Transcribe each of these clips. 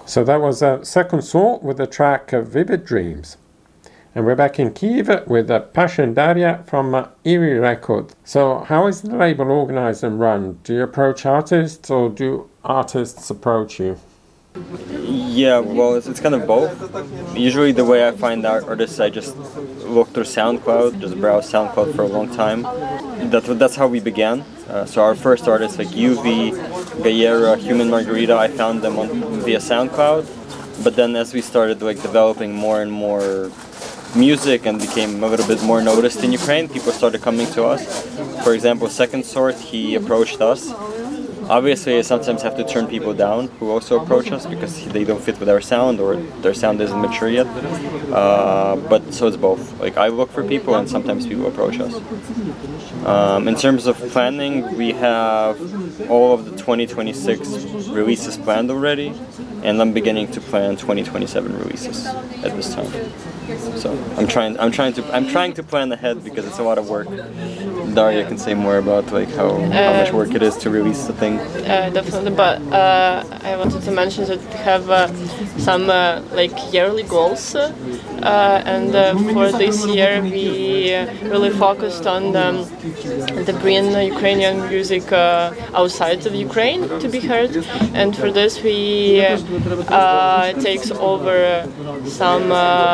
So that was Second Thought with the track Vivid Dreams. And we're back in Kyiv with Passion Daria from Eerie Records. So how is the label organized and run? Do you approach artists or do artists approach you? Yeah, well, it's kind of both. Usually the way I find out artists, I just look through SoundCloud, just browse SoundCloud for a long time. That's how we began. So our first artists like UV, Gayera, Human Margarita, I found them via SoundCloud. But then as we started developing more and more music and became a little bit more noticed in Ukraine, people started coming to us. For example, Second Sort, he approached us. Obviously, I sometimes have to turn people down who also approach us because they don't fit with our sound or their sound isn't mature yet. But so it's both. I look for people and sometimes people approach us. In terms of planning, we have all of the 2026 releases planned already, and I'm beginning to plan 2027 releases at this time. So I'm trying to plan ahead because it's a lot of work. Daria can say more about how much work it is to release the thing. Definitely, but I wanted to mention that we have some yearly goals, and for this year we really focused on the bring Ukrainian music outside of Ukraine to be heard, and for this we takes over some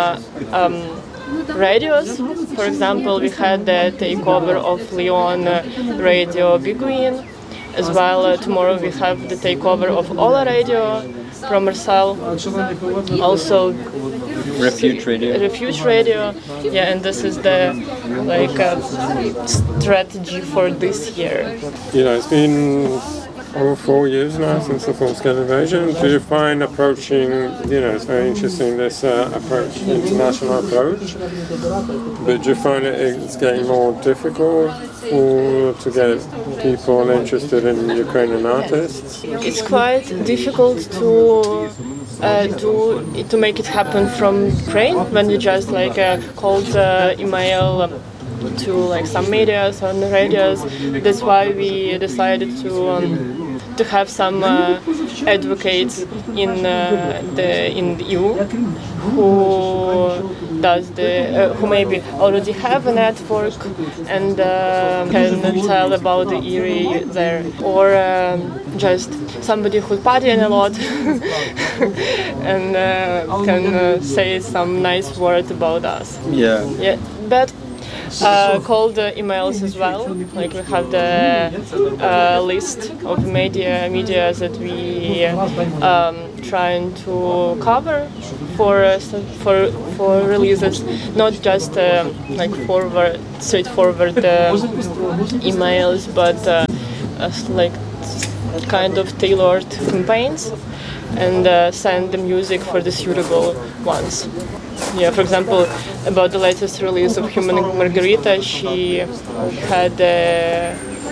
radios. For example, we had the takeover of Lyon radio Big Green. As well, tomorrow we have the takeover of Ola radio from Marcel. Also, Refuge radio. Yeah, and this is the strategy for this year. It's been over 4 years now since the full-scale invasion. Do you find approaching, it's very interesting, this approach, international approach, but do you find it's getting more difficult to get people interested in Ukrainian artists? It's quite difficult to make it happen from Ukraine when you just cold email to some medias on the radios. That's why we decided to have some advocates in the EU who maybe already have a network and can tell about the Eerie there, or just somebody who's partying a lot and can say some nice words about us. Yeah. But cold emails as well. We have the list of media that we trying to cover for releases, not just straightforward emails, but kind of tailored campaigns, and send the music for the suitable ones. Yeah, for example, about the latest release of Human Margarita, she had a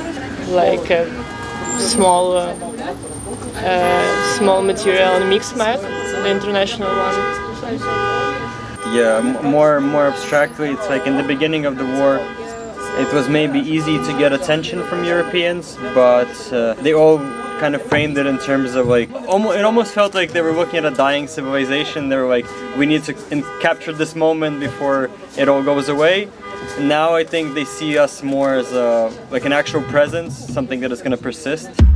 small material on Mixmag, the international one. Yeah, more abstractly, it's in the beginning of the war, it was maybe easy to get attention from Europeans, but they all kind of framed it in terms of it almost felt like they were looking at a dying civilization. They were we need to capture this moment before it all goes away. Now I think they see us more as an actual presence, something that is going to persist.